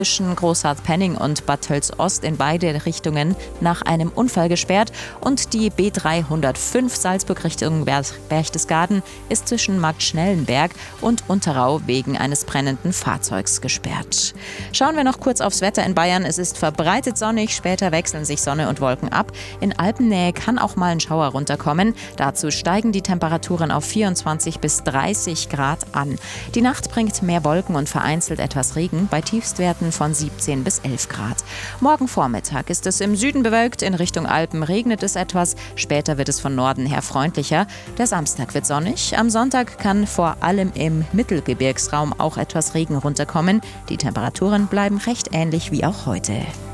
zwischen Großhardt-Penning und Bad Tölz-Ost in beide Richtungen nach einem Unfall gesperrt und die B305 Salzburg Richtung Berchtesgaden ist zwischen Marktschnellenberg und Unterau wegen eines brennenden Fahrzeugs gesperrt. Schauen wir noch kurz aufs Wetter in Bayern. Es ist verbreitet sonnig, später wechseln sich Sonne und Wolken ab. In Alpennähe kann auch mal ein Schauer runterkommen. Dazu steigen die Temperaturen auf 24 bis 30 Grad an. Die Nacht bringt mehr Wolken und vereinzelt etwas Regen bei Tiefstwerten von 17 bis 11 Grad. Morgen Vormittag ist es im Süden bewölkt, in Richtung Alpen regnet es etwas, später wird es von Norden her freundlicher. Der Samstag wird sonnig, am Sonntag kann vor allem im Mittelgebirgsraum auch etwas Regen runterkommen. Die Temperaturen bleiben recht ähnlich wie auch heute.